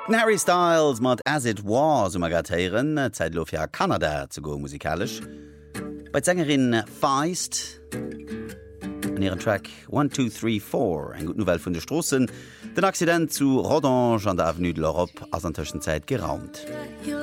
Harry Styles mat As It Was Magatieren Zeitlof ja Kanada zu go musikalisch. Bei Sängerin Feist an ihren Track 1, 2, 3, 4 eng gut Novel vun de Strossen, den Accident zu Rodange an der Avenue de l'Europe as an Tschenzeit geraumt.